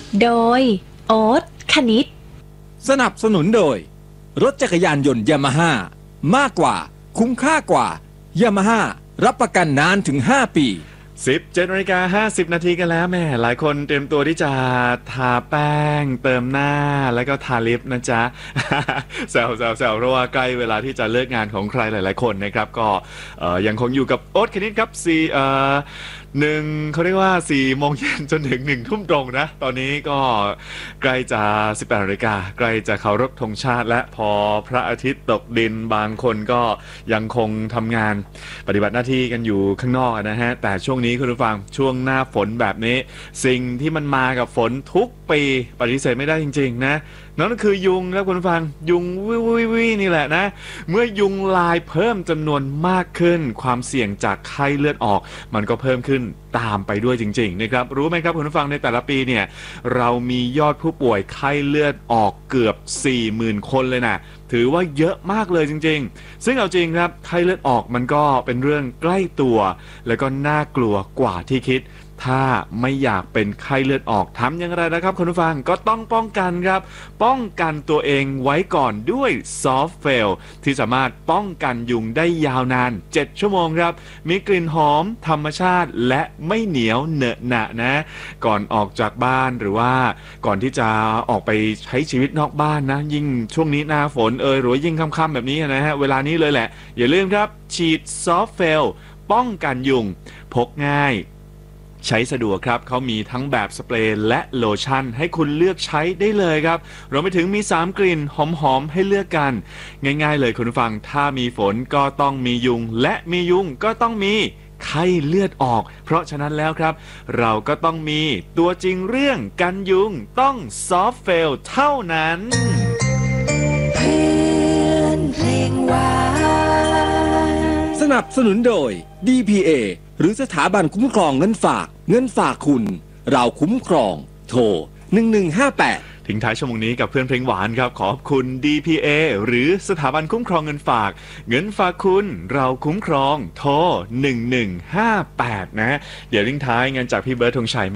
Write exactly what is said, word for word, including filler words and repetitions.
โดยโอ๊ตคณิตสนับสนุนโดยรถจักรยานยนต์ยามาฮ่ามากกว่าคุ้มค่ากว่ายามาฮ่ารับประกันนานถึงห้าปีสิบเจ็ดนาฬิกาห้าสิบนาทีกันแล้วแม่หลายคนเตรียมตัวที่จะทาแป้งเติมหน้าแล้วก็ทาลิปนะจ๊ะ แซวแซวแซวเพราะว่าใกล้เวลาที่จะเลิกงานของใครหลายๆคนนะครับก็ยังคงอยู่กับโอ๊ตคณิตครับสี่เอ่อหนึ่งเขาเรียกว่าสี่โมงเย็นจนถึงหนึ่งทุ่มตรงนะตอนนี้ก็ใกล้จะสิบแปดนาฬิกาใกล้จะเคารพธงชาติและพอพระอาทิตย์ตกดินบางคนก็ยังคงทำงานปฏิบัติหน้าที่กันอยู่ข้างนอกนะฮะแต่ช่วงนี้คุณผู้ฟังช่วงหน้าฝนแบบนี้สิ่งที่มันมากับฝนทุกปีปฏิเสธไม่ได้จริงๆนะนั่นก็คือยุงครับคุณผู้ฟังยุงวิววิวนี่แหละนะเมื่อยุงลายเพิ่มจำนวนมากขึ้นความเสี่ยงจากไข้เลือดออกมันก็เพิ่มขึ้นตามไปด้วยจริงๆนะครับรู้ไหมครับคุณผู้ฟังในแต่ละปีเนี่ยเรามียอดผู้ป่วยไข้เลือดออกเกือบ สี่หมื่น คนเลยนะถือว่าเยอะมากเลยจริงๆซึ่งเอาจริงครับไข้เลือดออกมันก็เป็นเรื่องใกล้ตัวแล้วก็น่ากลัวกว่าที่คิดถ้าไม่อยากเป็นไข้เลือดออกทำอย่างไรนะครับคุณผู้ฟังก็ต้องป้องกันครับป้องกันตัวเองไว้ก่อนด้วยซอฟต์เฟลที่สามารถป้องกันยุงได้ยาวนานเจ็ดชั่วโมงครับมีกลิ่นหอมธรรมชาติและไม่เหนียวเหนอะหนะนะก่อนออกจากบ้านหรือว่าก่อนที่จะออกไปใช้ชีวิตนอกบ้านนะยิ่งช่วงนี้หน้าฝนเอยหรือยิ่งค่ำๆแบบนี้นะฮะเวลานี้เลยแหละอย่าลืมครับฉีดซอฟต์เฟลป้องกันยุงพกง่ายใช้สะดวกครับเขามีทั้งแบบสเปรย์และโลชั่นให้คุณเลือกใช้ได้เลยครับรวมไปถึงมีสามกลิ่นหอมๆให้เลือกกันง่ายๆเลยคุณผู้ฟังถ้ามีฝนก็ต้องมียุงและมียุงก็ต้องมีไข้เลือดออกเพราะฉะนั้นแล้วครับเราก็ต้องมีตัวจริงเรื่องกันยุงต้องซอฟต์เฟลเท่านั้นเพื่อนเพลงหวานสนับสนุนโดย ดี พี เอ หรือสถาบันคุ้มครองเงินฝากเงินฝากคุณเราคุ้มครองโทรหนึ่งหนึ่งห้าแปดทิ้งท้ายชั่วโมงนี้กับเพื่อนเพลงหวานครับขอบคุณ ดี พี เอ หรือสถาบันคุ้มครองเงินฝากเงินฝากคุณเราคุ้มครองโทรหนึ่งหนึ่งห้าแปดนะเดี๋ยวทิ้งท้ายงานจากพี่เบิร์ดธงชัย